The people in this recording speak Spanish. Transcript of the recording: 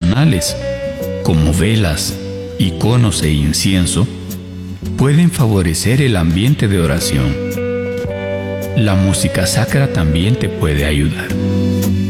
tradicionales, como velas, iconos e incienso, pueden favorecer el ambiente de oración. La música sacra también te puede ayudar.